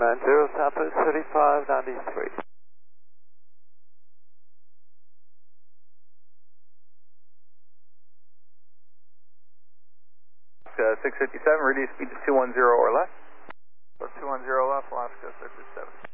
490, Southwest 3593. 657, reduce speed to 210 or less. 210 left, Alaska 657.